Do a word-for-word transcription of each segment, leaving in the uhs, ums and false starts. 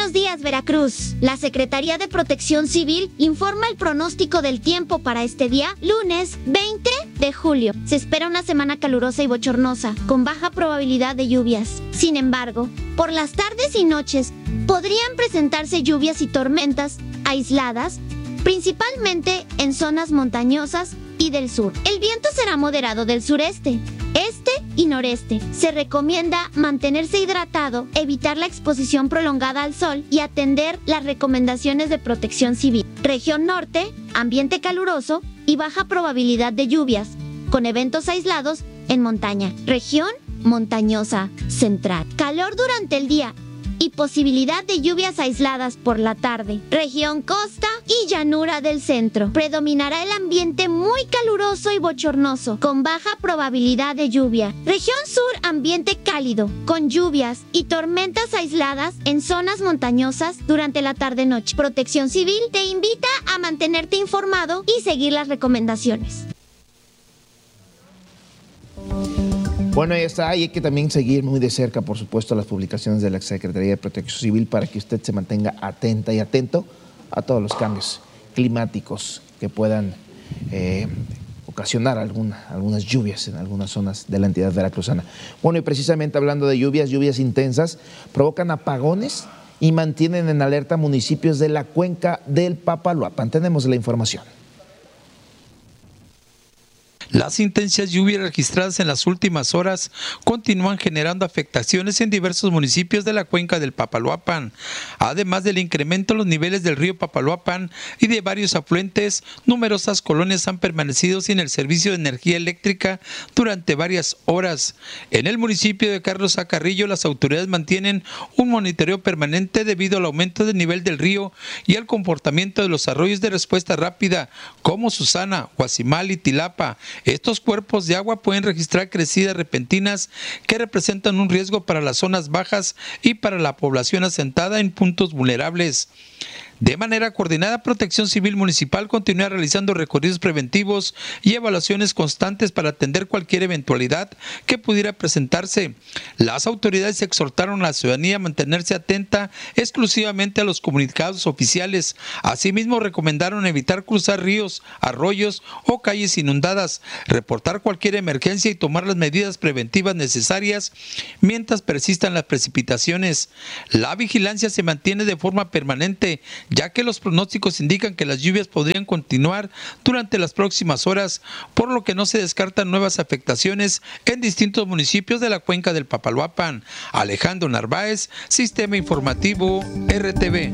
Buenos días, Veracruz. La Secretaría de Protección Civil informa el pronóstico del tiempo para este día, lunes veinte de julio. Se espera una semana calurosa y bochornosa, con baja probabilidad de lluvias. Sin embargo, por las tardes y noches, podrían presentarse lluvias y tormentas aisladas, principalmente en zonas montañosas y del sur. El viento será moderado del sureste, este y noreste. Se recomienda mantenerse hidratado, evitar la exposición prolongada al sol y atender las recomendaciones de protección civil. Región norte, ambiente caluroso y baja probabilidad de lluvias, con eventos aislados en montaña. Región montañosa central. Calor durante el día y posibilidad de lluvias aisladas por la tarde. Región costa y llanura del centro. Predominará el ambiente muy caluroso y bochornoso, con baja probabilidad de lluvia. Región sur, ambiente cálido, con lluvias y tormentas aisladas en zonas montañosas durante la tarde-noche. Protección Civil te invita a mantenerte informado y seguir las recomendaciones. Bueno, ahí está, y hay que también seguir muy de cerca, por supuesto, las publicaciones de la Secretaría de Protección Civil para que usted se mantenga atenta y atento a todos los cambios climáticos que puedan eh, ocasionar alguna, algunas lluvias en algunas zonas de la entidad veracruzana. Bueno, y precisamente hablando de lluvias, lluvias intensas provocan apagones y mantienen en alerta municipios de la cuenca del Papaloapan. Tenemos la información. Las intensas lluvias registradas en las últimas horas continúan generando afectaciones en diversos municipios de la cuenca del Papaloapan. Además del incremento en los niveles del río Papaloapan y de varios afluentes, numerosas colonias han permanecido sin el servicio de energía eléctrica durante varias horas. En el municipio de Carlos A. Carrillo, las autoridades mantienen un monitoreo permanente debido al aumento del nivel del río y al comportamiento de los arroyos de respuesta rápida, como Susana, Guasimal y Tilapa. Estos cuerpos de agua pueden registrar crecidas repentinas que representan un riesgo para las zonas bajas y para la población asentada en puntos vulnerables. De manera coordinada, Protección Civil Municipal continúa realizando recorridos preventivos y evaluaciones constantes para atender cualquier eventualidad que pudiera presentarse. Las autoridades exhortaron a la ciudadanía a mantenerse atenta exclusivamente a los comunicados oficiales. Asimismo, recomendaron evitar cruzar ríos, arroyos o calles inundadas, reportar cualquier emergencia y tomar las medidas preventivas necesarias mientras persistan las precipitaciones. La vigilancia se mantiene de forma permanente, ya que los pronósticos indican que las lluvias podrían continuar durante las próximas horas, por lo que no se descartan nuevas afectaciones en distintos municipios de la cuenca del Papaloapan. Alejandro Narváez, Sistema Informativo R T V.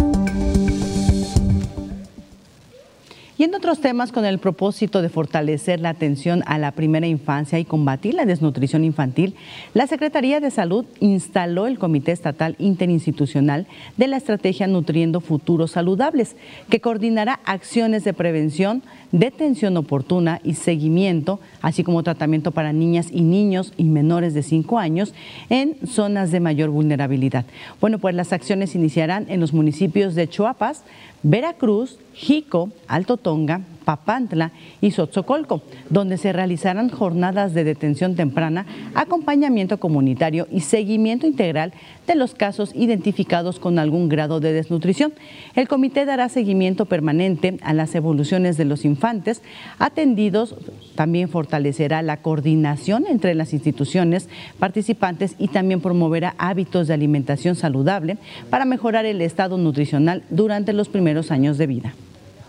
Y en otros temas, con el propósito de fortalecer la atención a la primera infancia y combatir la desnutrición infantil, la Secretaría de Salud instaló el Comité Estatal Interinstitucional de la Estrategia Nutriendo Futuros Saludables, que coordinará acciones de prevención, detención oportuna y seguimiento, así como tratamiento para niñas y niños y menores de cinco años en zonas de mayor vulnerabilidad. Bueno, pues las acciones iniciarán en los municipios de Choapas, Veracruz, Jico, Alto Tonga, Papantla y Xochocolco, donde se realizarán jornadas de detención temprana, acompañamiento comunitario y seguimiento integral de los casos identificados con algún grado de desnutrición. El comité dará seguimiento permanente a las evoluciones de los infantes atendidos, también fortalecerá la coordinación entre las instituciones participantes y también promoverá hábitos de alimentación saludable para mejorar el estado nutricional durante los primeros años de vida.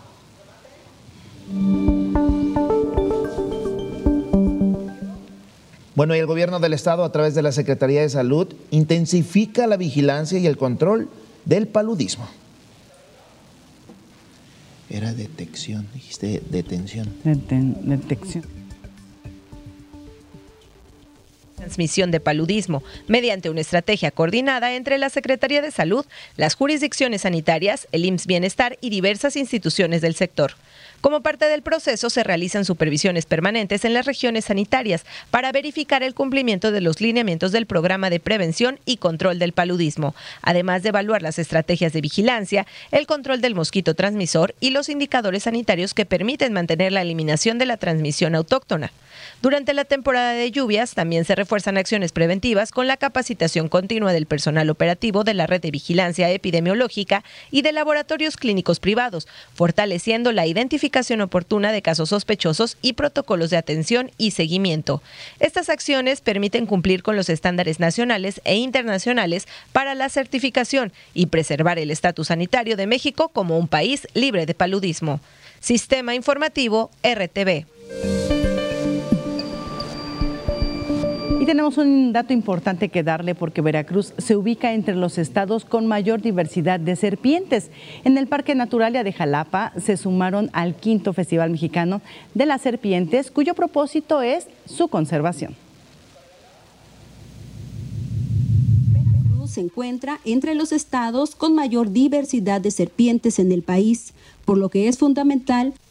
Bueno, y el gobierno del estado, a través de la Secretaría de Salud, intensifica la vigilancia y el control del paludismo. Era detección, dijiste detención. Deten, detección. Transmisión de paludismo mediante una estrategia coordinada entre la Secretaría de Salud, las jurisdicciones sanitarias, el I M S S Bienestar y diversas instituciones del sector. Como parte del proceso, se realizan supervisiones permanentes en las regiones sanitarias para verificar el cumplimiento de los lineamientos del programa de prevención y control del paludismo, además de evaluar las estrategias de vigilancia, el control del mosquito transmisor y los indicadores sanitarios que permiten mantener la eliminación de la transmisión autóctona. Durante la temporada de lluvias también se refuerzan acciones preventivas con la capacitación continua del personal operativo de la red de vigilancia epidemiológica y de laboratorios clínicos privados, fortaleciendo la identificación oportuna de casos sospechosos y protocolos de atención y seguimiento. Estas acciones permiten cumplir con los estándares nacionales e internacionales para la certificación y preservar el estatus sanitario de México como un país libre de paludismo. Sistema Informativo R T V. Y tenemos un dato importante que darle porque Veracruz se ubica entre los estados con mayor diversidad de serpientes. En el Parque Naturalia de Jalapa se sumaron al quinto Festival Mexicano de las Serpientes, cuyo propósito es su conservación. Veracruz se encuentra entre los estados con mayor diversidad de serpientes en el país, por lo que es fundamental